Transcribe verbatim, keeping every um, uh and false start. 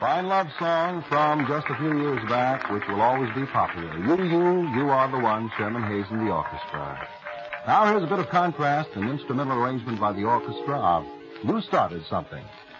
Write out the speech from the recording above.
Fine love song from just a few years back, which will always be popular. You, you, you are the one, Sherman Hayes and the orchestra. Now here's a bit of contrast, an instrumental arrangement by the orchestra of You Started Something.